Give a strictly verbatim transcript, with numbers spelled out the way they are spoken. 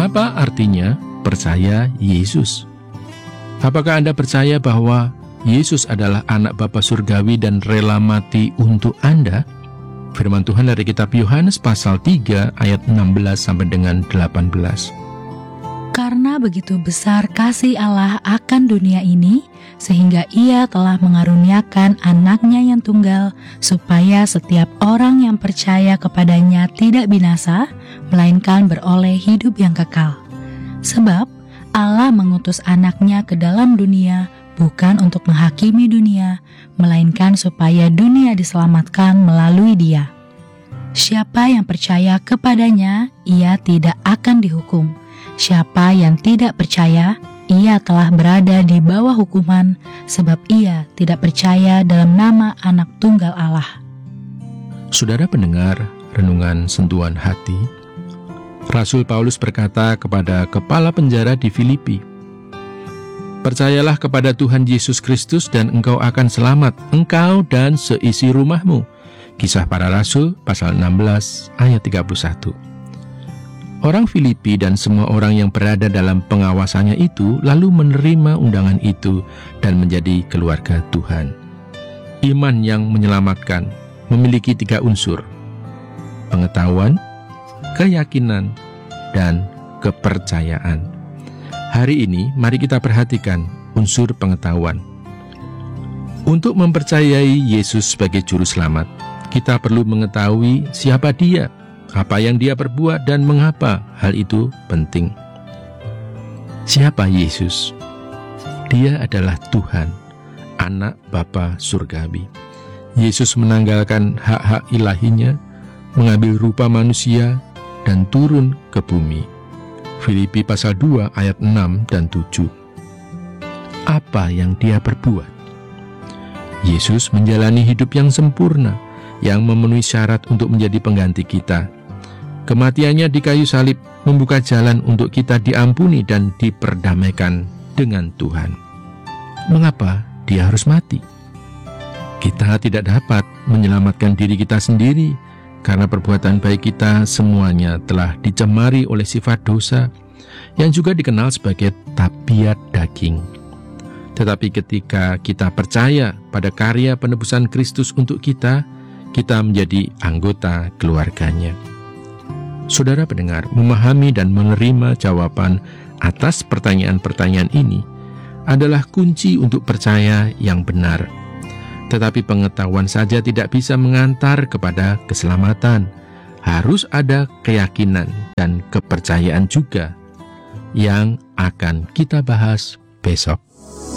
Apa artinya percaya Yesus? Apakah Anda percaya bahwa Yesus adalah anak Bapa surgawi dan rela mati untuk Anda? Firman Tuhan dari kitab Yohanes pasal tiga ayat enam belas sampai dengan delapan belas. Karena begitu besar kasih Allah akan dunia ini, sehingga Ia telah mengaruniakan anaknya yang tunggal, supaya setiap orang yang percaya kepadanya tidak binasa, melainkan beroleh hidup yang kekal. Sebab Allah mengutus anaknya ke dalam dunia, bukan untuk menghakimi dunia, melainkan supaya dunia diselamatkan melalui Dia. Siapa yang percaya kepadanya, ia tidak akan dihukum. Siapa yang tidak percaya, ia telah berada di bawah hukuman, sebab ia tidak percaya dalam nama Anak Tunggal Allah. Saudara pendengar renungan sentuhan hati, Rasul Paulus berkata kepada kepala penjara di Filipi, "Percayalah kepada Tuhan Yesus Kristus dan engkau akan selamat, engkau dan seisi rumahmu." Kisah Para Rasul pasal enam belas ayat tiga puluh satu. Orang Filipi dan semua orang yang berada dalam pengawasannya itu lalu menerima undangan itu dan menjadi keluarga Tuhan. Iman yang menyelamatkan memiliki tiga unsur: pengetahuan, keyakinan, dan kepercayaan. Hari ini mari kita perhatikan unsur pengetahuan. Untuk mempercayai Yesus sebagai juru selamat, kita perlu mengetahui siapa Dia, apa yang Dia perbuat, dan mengapa hal itu penting. Siapa Yesus? Dia adalah Tuhan, anak Bapa surgawi. Yesus menanggalkan hak-hak ilahinya, mengambil rupa manusia, dan turun ke bumi. Filipi pasal dua ayat enam dan tujuh. Apa yang Dia perbuat? Yesus menjalani hidup yang sempurna, yang memenuhi syarat untuk menjadi pengganti kita. Kematiannya di kayu salib membuka jalan untuk kita diampuni dan diperdamaikan dengan Tuhan. Mengapa Dia harus mati? Kita tidak dapat menyelamatkan diri kita sendiri, karena perbuatan baik kita semuanya telah dicemari oleh sifat dosa yang juga dikenal sebagai tabiat daging. Tetapi ketika kita percaya pada karya penebusan Kristus untuk kita, kita menjadi anggota keluarganya. Saudara pendengar, memahami dan menerima jawaban atas pertanyaan-pertanyaan ini adalah kunci untuk percaya yang benar. Tetapi pengetahuan saja tidak bisa mengantar kepada keselamatan. Harus ada keyakinan dan kepercayaan juga, yang akan kita bahas besok.